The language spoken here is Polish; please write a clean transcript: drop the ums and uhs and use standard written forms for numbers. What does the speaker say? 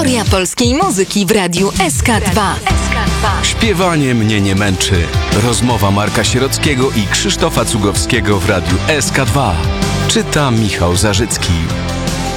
Historia polskiej muzyki w radiu SK2. Śpiewanie mnie nie męczy. Rozmowa Marka Sierockiego i Krzysztofa Cugowskiego w radiu SK2. Czyta Michał Zarzycki.